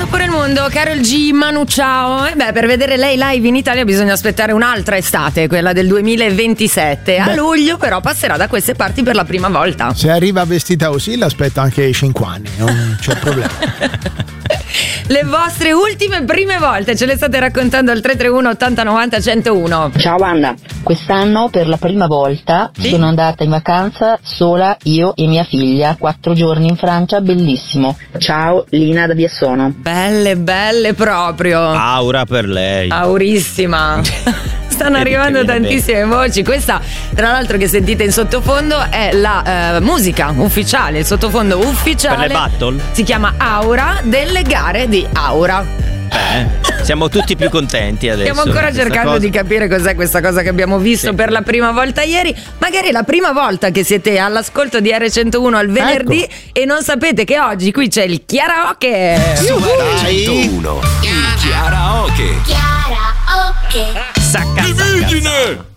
girando pure il mondo, Karol G, Manu Chao. E per vedere lei live in Italia bisogna aspettare un'altra estate, quella del 2027. A luglio però passerà da queste parti per la prima volta. Se arriva vestita così l'aspetto anche ai 5 anni, non c'è problema. Le vostre ultime prime volte ce le state raccontando al 331 80 90 101. Ciao Anna, quest'anno per la prima volta sono andata in vacanza sola, io e mia figlia, 4 giorni in Francia, bellissimo. Ciao, Lina da Biassono. Belle proprio. Aura per lei. Aurissima. Stanno arrivando tantissime voci. Questa, tra l'altro, che sentite in sottofondo è la musica ufficiale, il sottofondo ufficiale. Per le battle? Si chiama Aura, delle gare di Aura. Siamo tutti più contenti adesso. Stiamo ancora cercando di capire cos'è questa cosa che abbiamo visto per la prima volta ieri. Magari è la prima volta che siete all'ascolto di R101 al venerdì e non sapete che oggi qui c'è il karaoke. Su R101 il karaoke. Sacca, Divigine!